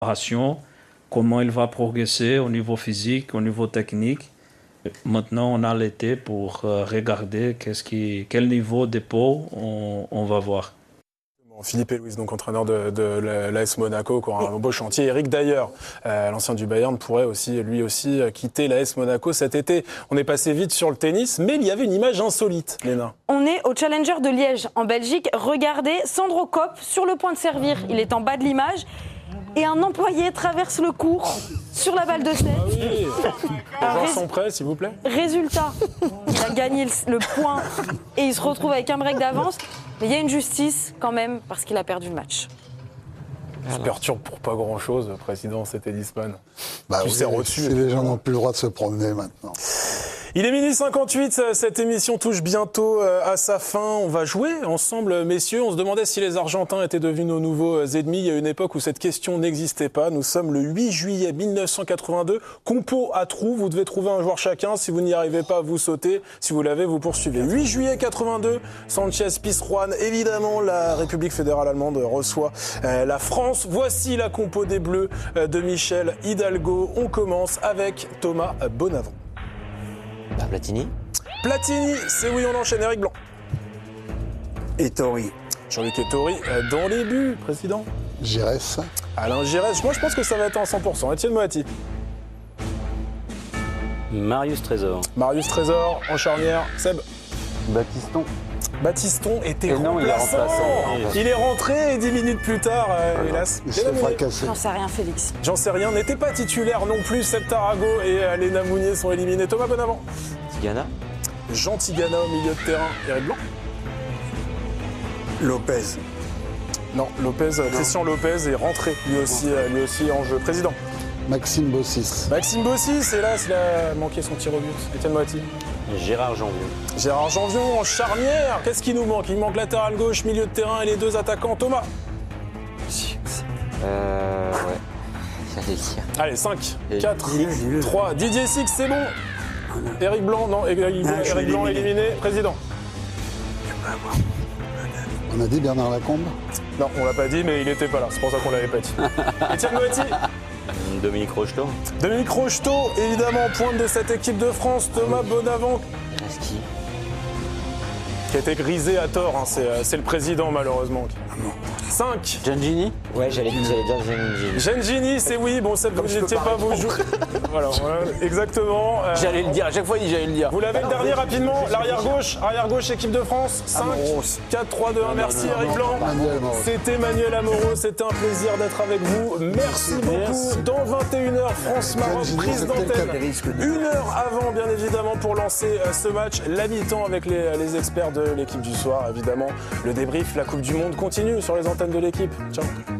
préparation, comment il va progresser au niveau physique, au niveau technique. Maintenant, on a l'été pour regarder quel niveau de peau on va voir. Philippe Louis, donc entraîneur de l'AS Monaco, qui aura un beau chantier. Eric d'ailleurs, l'ancien du Bayern, pourrait aussi, lui aussi, quitter l'AS Monaco cet été. On est passé vite sur le tennis, mais il y avait une image insolite, Léna. On est au Challenger de Liège, en Belgique. Regardez, Sandro Kopp sur le point de servir. Il est en bas de l'image. Et un employé traverse le court sur la balle de 7. Ah oui. Les gens sont prêts, s'il vous plaît. Résultat, il a gagné le point et il se retrouve avec un break d'avance. Mais il y a une justice quand même parce qu'il a perdu le match. Je perturbe pour pas grand-chose, président, c'était Disman. Bah oui, si les gens n'ont plus le droit de se promener maintenant. Il est minuit 58, cette émission touche bientôt à sa fin. On va jouer ensemble, messieurs. On se demandait si les Argentins étaient devenus nos nouveaux ennemis. Il y a une époque où cette question n'existait pas. Nous sommes le 8 juillet 1982. Compo à trous, vous devez trouver un joueur chacun. Si vous n'y arrivez pas, vous sautez. Si vous l'avez, vous poursuivez. 8 juillet 82, Sanchez Pizjuán. Évidemment, la République fédérale allemande reçoit la France. Voici la compo des Bleus de Michel Hidalgo. On commence avec Thomas Bonavent. Platini. Platini, c'est oui, on enchaîne. Eric Blanc. Ettori. Jean-Luc Ettori, dans les buts, président. Giresse. Alain Giresse, moi je pense que ça va être en 100%. Étienne Moati. Marius Trésor. Marius Trésor, en charnière. Seb. Baptiston. Baptiston était remplaçant. Il est remplaçant. Il est rentré et 10 minutes plus tard, hélas. Il s'est fracassé. J'en sais rien, Félix. J'en sais rien, n'était pas titulaire non plus. Seb Tarago et Léna Mounier sont éliminés. Thomas Bonavent. Tigana. Jean Tigana au milieu de terrain. Eric Blanc. Lopez. Non, Christian Lopez est rentré lui aussi en jeu. Président. Maxime Bossis. Maxime Bossis, hélas, il a manqué son tir au but. Étienne Moati. Gérard Janvion. Gérard Janvion en charnière. Qu'est-ce qui nous manque? Il manque latéral gauche, milieu de terrain et les deux attaquants. Thomas. Ouais. J'allais dire. Allez, 5, 4, 3. Didier Six, c'est bon. Eric Blanc, non, Eric Blanc éliminé. Président. On a dit Bernard Lacombe? Non, on l'a pas dit, mais il était pas là. C'est pour ça qu'on l'avait pas dit. Étienne Moati. Dominique Rocheteau. Dominique Rocheteau, évidemment, pointe de cette équipe de France. Thomas Bonavent. Reski. Qui a été grisé à tort, hein. C'est le président, malheureusement. 5. Giangini. Ouais, j'allais dire Giangini. Giangini, c'est oui. Bon, ça, vous n'étiez pas vous jouer. Voilà, exactement. J'allais le dire, à chaque fois, j'allais le dire. Vous l'avez le dernier rapidement, l'arrière-gauche, équipe de France. 5, 4, 3, 2, 1, merci Eric Blanc. C'était Manuel Amoro, c'était un plaisir d'être avec vous. Merci beaucoup. Dans 21h, France-Maroc, prise d'antenne. 1 heure avant, bien évidemment, pour lancer ce match. La mi-temps avec les experts de l'équipe du soir, évidemment. Le débrief, la Coupe du Monde continue sur les antennes de l'équipe. Ciao.